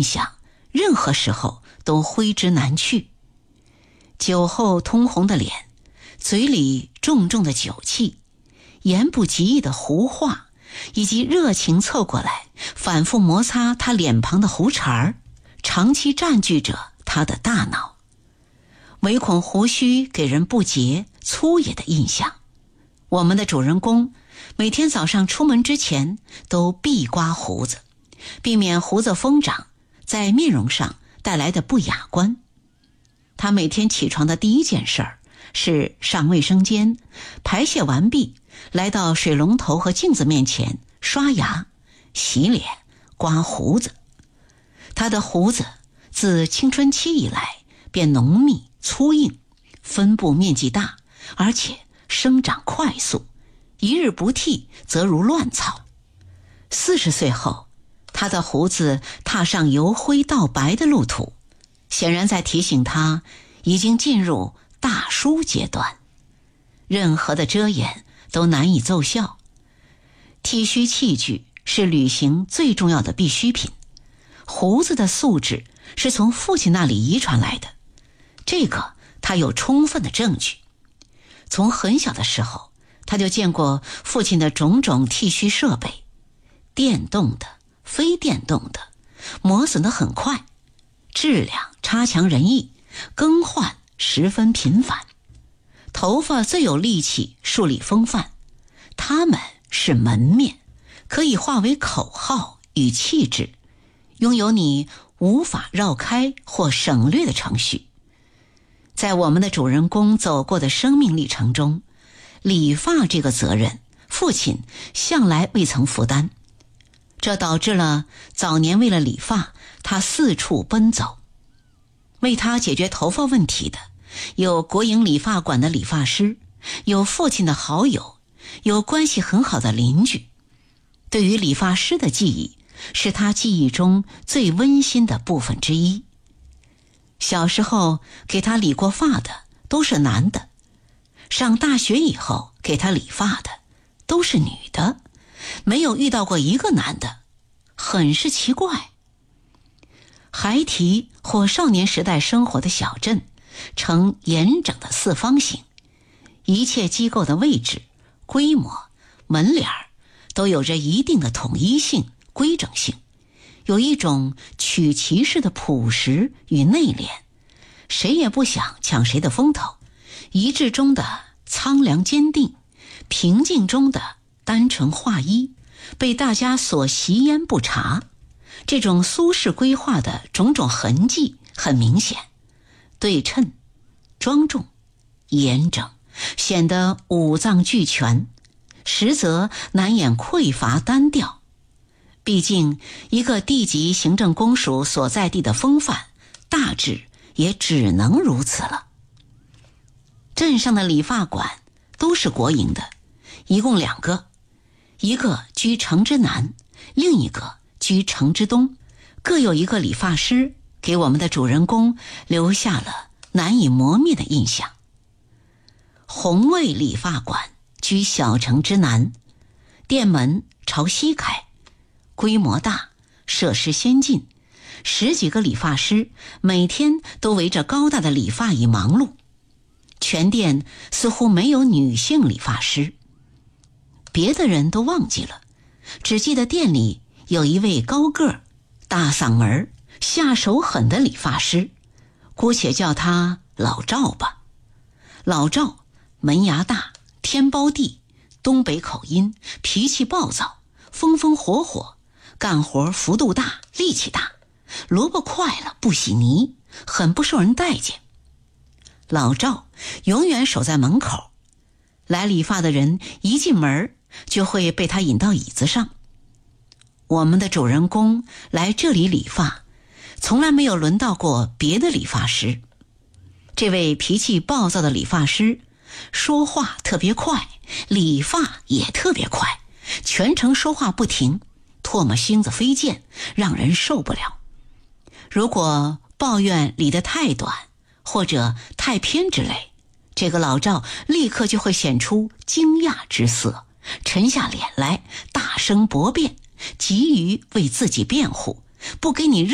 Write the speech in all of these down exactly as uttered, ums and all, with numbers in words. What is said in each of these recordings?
印象任何时候都挥之难去。酒后通红的脸，嘴里重重的酒气，言不及义的胡话，以及热情凑过来反复摩擦他脸庞的胡茬儿，长期占据着他的大脑。唯恐胡须给人不洁粗野的印象，我们的主人公每天早上出门之前都必刮胡子，避免胡子疯长在面容上带来的不雅观。他每天起床的第一件事儿是上卫生间，排泄完毕，来到水龙头和镜子面前刷牙、洗脸、刮胡子。他的胡子自青春期以来便浓密粗硬，分布面积大，而且生长快速，一日不剃则如乱草。四十岁后，他的胡子踏上由灰到白的路途，显然在提醒他已经进入大叔阶段，任何的遮掩都难以奏效。剃须器具是旅行最重要的必需品，胡子的素质是从父亲那里遗传来的，这个他有充分的证据。从很小的时候，他就见过父亲的种种剃须设备，电动的、非电动的，磨损得很快，质量差强人意，更换十分频繁。头发最有力气，数理风范，它们是门面，可以化为口号与气质，拥有你无法绕开或省略的程序。在我们的主人公走过的生命历程中，理发这个责任，父亲向来未曾负担，这导致了早年为了理发，他四处奔走。为他解决头发问题的有国营理发馆的理发师，有父亲的好友，有关系很好的邻居。对于理发师的记忆，是他记忆中最温馨的部分之一。小时候给他理过发的都是男的，上大学以后给他理发的都是女的，没有遇到过一个男的，很是奇怪。孩提或少年时代生活的小镇呈严整的四方形，一切机构的位置、规模、门脸都有着一定的统一性、规整性，有一种曲奇式的朴实与内敛，谁也不想抢谁的风头，一致中的苍凉坚定，平静中的单纯划一，被大家所习焉不察。这种苏式规划的种种痕迹很明显，对称、庄重、严整，显得五脏俱全，实则难掩匮乏单调。毕竟一个地级行政公署所在地的风范，大致也只能如此了。镇上的理发馆都是国营的，一共两个，一个居城之南，另一个居城之东，各有一个理发师，给我们的主人公留下了难以磨灭的印象。红卫理发馆居小城之南，店门朝西开，规模大，设施先进，十几个理发师每天都围着高大的理发椅忙碌，全店似乎没有女性理发师。别的人都忘记了，只记得店里有一位高个儿、大嗓门、下手狠的理发师，姑且叫他老赵吧。老赵门牙大，天包地，东北口音，脾气暴躁，风风火火，干活幅度大，力气大，萝卜快了不洗泥，很不受人待见。老赵永远守在门口，来理发的人一进门就会被他引到椅子上。我们的主人公来这里理发，从来没有轮到过别的理发师。这位脾气暴躁的理发师说话特别快，理发也特别快，全程说话不停，唾沫星子飞溅，让人受不了。如果抱怨理得太短或者太偏之类，这个老赵立刻就会显出惊讶之色，沉下脸来大声驳辩，急于为自己辩护，不给你任何差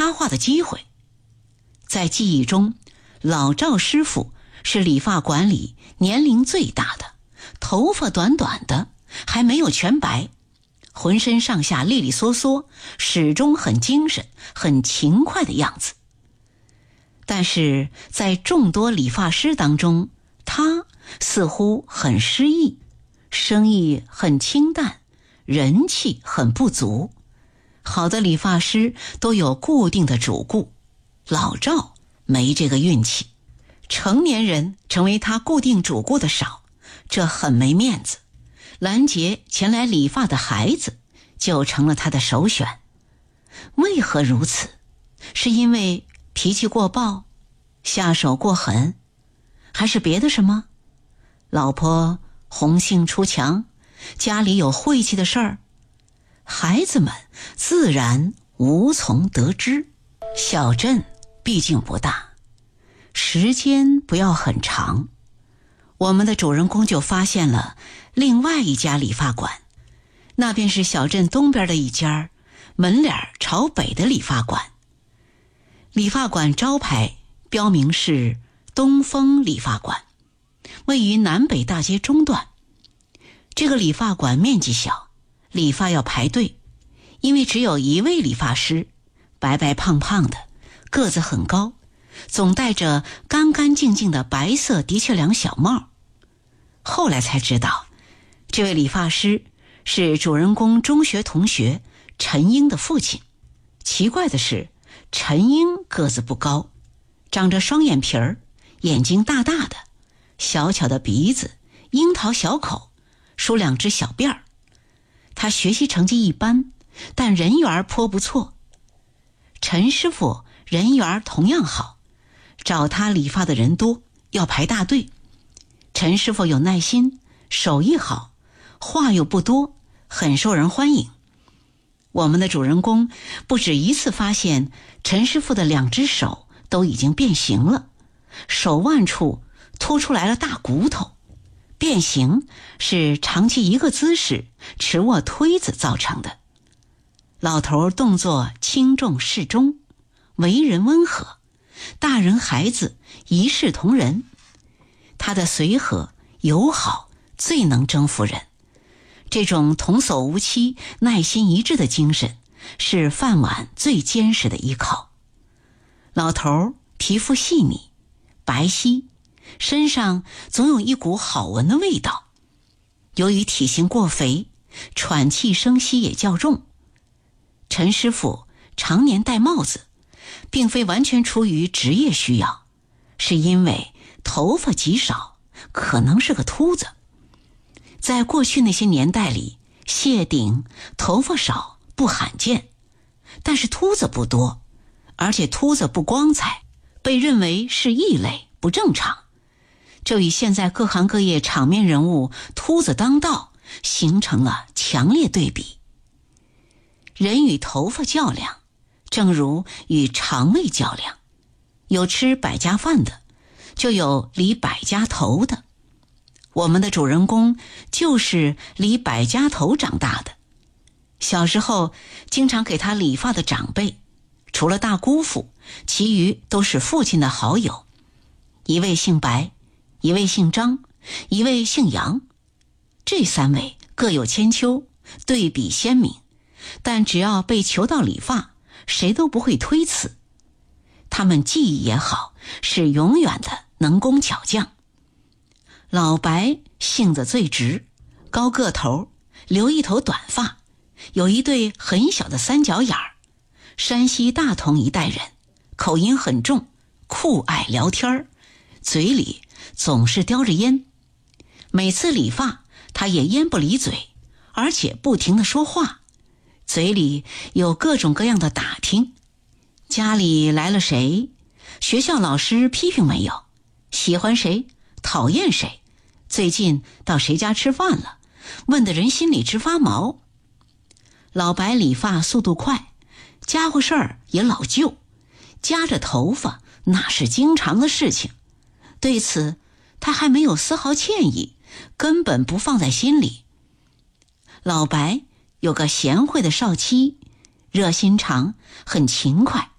插话的机会。在记忆中，老赵师傅是理发馆里年龄最大的，头发短短的，还没有全白，浑身上下利利索索，始终很精神很勤快的样子。但是在众多理发师当中，他似乎很失意，生意很清淡，人气很不足。好的理发师都有固定的主顾，老赵没这个运气，成年人成为他固定主顾的少，这很没面子。拦截前来理发的孩子就成了他的首选。为何如此？是因为脾气过暴，下手过狠，还是别的什么？老婆红杏出墙，家里有晦气的事儿，孩子们自然无从得知。小镇毕竟不大，时间不要很长，我们的主人公就发现了另外一家理发馆，那便是小镇东边的一家门脸朝北的理发馆。理发馆招牌标明是东风理发馆，位于南北大街中段。这个理发馆面积小，理发要排队，因为只有一位理发师，白白胖胖的，个子很高，总戴着干干净净的白色的确良小帽。后来才知道，这位理发师是主人公中学同学陈英的父亲。奇怪的是，陈英个子不高，长着双眼皮儿，眼睛大大的，小巧的鼻子，樱桃小口，梳两只小辫儿。他学习成绩一般，但人缘颇不错。陈师傅人缘同样好，找他理发的人多，要排大队。陈师傅有耐心，手艺好，话又不多，很受人欢迎。我们的主人公不止一次发现陈师傅的两只手都已经变形了，手腕处凸出来了大骨头。变形是长期一个姿势持握推子造成的。老头动作轻重适中，为人温和，大人孩子一视同仁。他的随和友好最能征服人，这种童叟无欺、耐心一致的精神是饭碗最坚实的依靠。老头皮肤细腻白皙，身上总有一股好闻的味道。由于体型过肥，喘气声息也较重。陈师傅常年戴帽子，并非完全出于职业需要，是因为头发极少，可能是个秃子。在过去那些年代里，谢顶头发少不罕见，但是秃子不多，而且秃子不光彩，被认为是异类，不正常。这与现在各行各业场面人物秃子当道形成了强烈对比。人与头发较量，正如与肠胃较量，有吃百家饭的，就有理百家头的。我们的主人公就是理百家头长大的。小时候经常给他理发的长辈，除了大姑父，其余都是父亲的好友。一位姓白，一位姓张，一位姓杨。这三位各有千秋，对比鲜明，但只要被求到理发，谁都不会推辞。他们技艺也好，是永远的能工巧匠。老白性子最直，高个头，留一头短发，有一对很小的三角眼儿。山西大同一带人，口音很重，酷爱聊天，嘴里总是叼着烟。每次理发他也烟不离嘴，而且不停地说话，嘴里有各种各样的打听。家里来了谁？学校老师批评没有？喜欢谁？讨厌谁？最近到谁家吃饭了？问得人心里直发毛。老白理发速度快，家伙事儿也老旧，夹着头发那是经常的事情。对此他还没有丝毫歉意，根本不放在心里。老白有个贤惠的少妻，热心肠，很勤快，